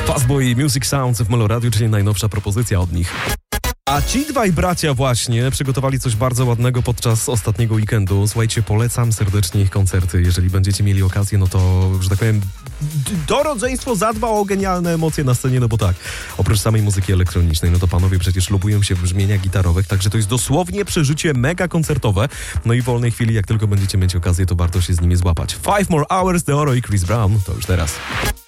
Fastboy Music Sounds w Meloradiu, czyli najnowsza propozycja od nich. A ci dwaj bracia właśnie przygotowali coś bardzo ładnego podczas ostatniego weekendu. Słuchajcie, polecam serdecznie ich koncerty. Jeżeli będziecie mieli okazję, no to, że tak powiem, to rodzeństwo zadba o genialne emocje na scenie, no bo tak, oprócz samej muzyki elektronicznej, no to panowie przecież lubują się w brzmieniach gitarowych, także to jest dosłownie przeżycie mega koncertowe. No i w wolnej chwili, jak tylko będziecie mieć okazję, to warto się z nimi złapać. 5 More Hours, The Oro i Chris Brown, to już teraz.